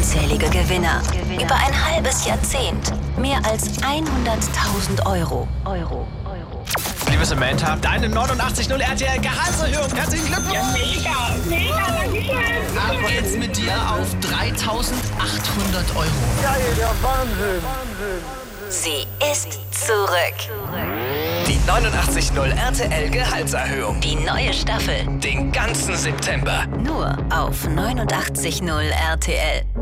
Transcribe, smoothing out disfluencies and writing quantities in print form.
unzählige Gewinner. Über ein halbes Jahrzehnt. Mehr als 100.000 Euro. Liebe Samantha, deine 89.0 RTL Gehaltserhöhung. Herzlichen Glückwunsch. Ja, mega, Dankeschön. Ab geht's mit dir auf 3.800 Euro. Geil, ja, Wahnsinn. Sie ist zurück. Die 89.0 RTL Gehaltserhöhung. Die neue Staffel. Den ganzen September. Nur auf 89.0 RTL.